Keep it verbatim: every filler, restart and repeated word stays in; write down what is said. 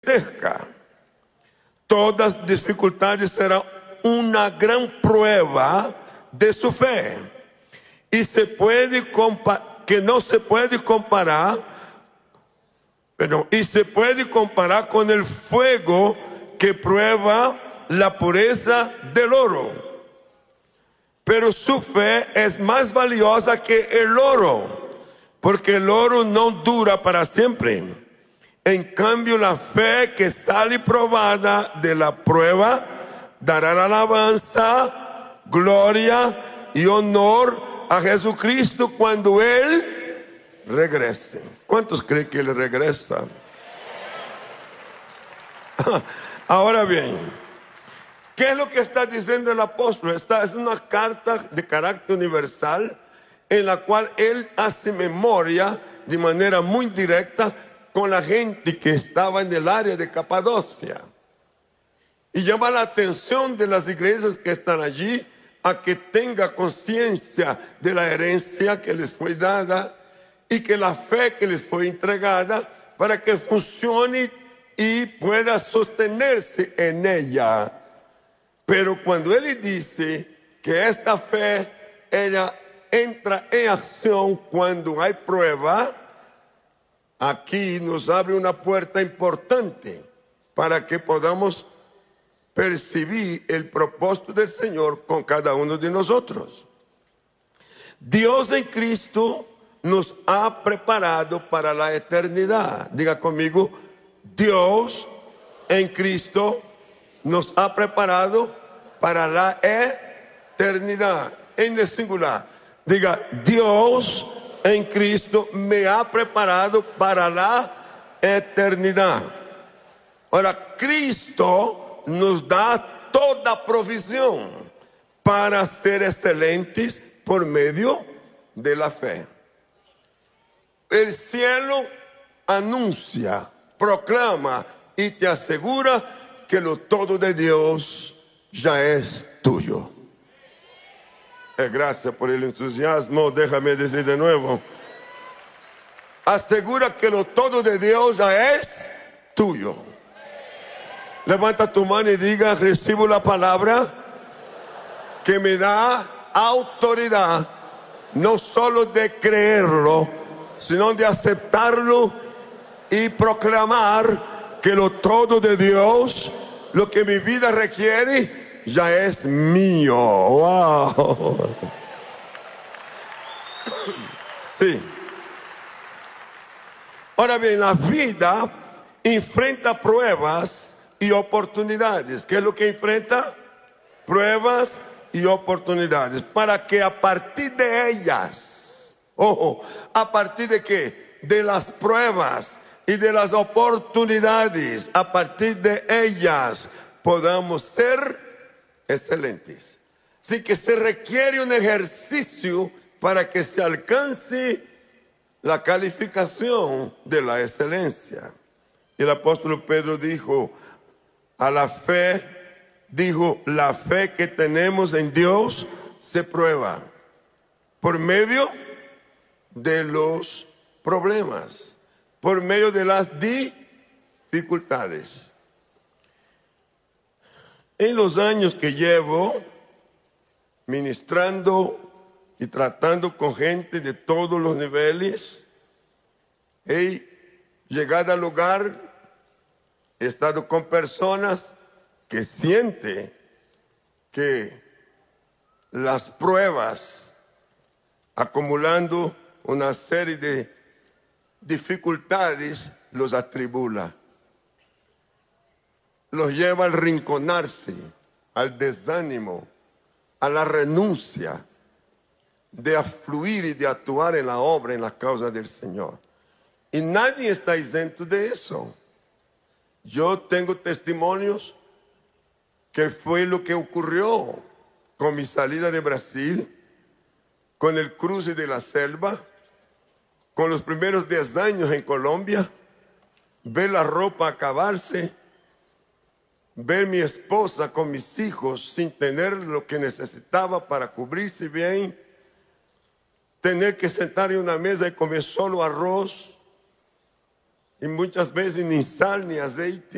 gigantesca. Todas dificultades serán una gran prueba de su fe. Y se puede que no se puede comparar, perdón, y se puede comparar con el fuego que prueba la pureza del oro. Pero su fe es más valiosa que el oro, porque el oro no dura para siempre. En cambio, la fe que sale probada de la prueba dará alabanza, gloria y honor a Jesucristo cuando Él regrese. ¿Cuántos creen que Él regresa? Ahora bien, ¿qué es lo que está diciendo el apóstol? Esta es una carta de carácter universal en la cual él hace memoria de manera muy directa con la gente que estaba en el área de Capadocia. Y llama la atención de las iglesias que están allí a que tenga conciencia de la herencia que les fue dada y que la fe que les fue entregada para que funcione y pueda sostenerse en ella. Pero cuando él dice que esta fe, ella entra en acción cuando hay prueba, aquí nos abre una puerta importante para que podamos percibir el propósito del Señor con cada uno de nosotros. Dios en Cristo nos ha preparado para la eternidad. Diga conmigo, Dios en Cristo nos ha preparado para la eternidad. En el singular, diga, Dios en Cristo me ha preparado para la eternidad. Ahora, Cristo nos da toda provisión para ser excelentes por medio de la fe. El cielo anuncia, proclama y te asegura que lo todo de Dios ya es tuyo. Eh, gracias por el entusiasmo, déjame decir de nuevo. Asegura que lo todo de Dios ya es tuyo. Levanta tu mano y diga, recibo la palabra que me da autoridad, no solo de creerlo, sino de aceptarlo y proclamar que lo todo de Dios, lo que mi vida requiere, ya es mío. Wow. Sí. Ahora bien, la vida enfrenta pruebas y oportunidades. ¿Qué es lo que enfrenta? Pruebas y oportunidades. Para que a partir de ellas, ojo, ¿a partir de qué? De las pruebas y de las oportunidades, a partir de ellas podamos ser excelentes. Así que se requiere un ejercicio para que se alcance la calificación de la excelencia. El apóstol Pedro dijo, a la fe, dijo, la fe que tenemos en Dios se prueba por medio de los problemas, por medio de las dificultades. En los años que llevo ministrando y tratando con gente de todos los niveles, he llegado al lugar, he estado con personas que sienten que las pruebas, acumulando una serie de dificultades, los atribula, los lleva al rinconarse, al desánimo, a la renuncia de afluir y de actuar en la obra, en la causa del Señor. Y nadie está exento de eso. Yo tengo testimonios que fue lo que ocurrió con mi salida de Brasil, con el cruce de la selva, con los primeros diez años en Colombia, ver la ropa acabarse, ver mi esposa con mis hijos sin tener lo que necesitaba para cubrirse bien, tener que sentar en una mesa y comer solo arroz, y muchas veces ni sal ni aceite.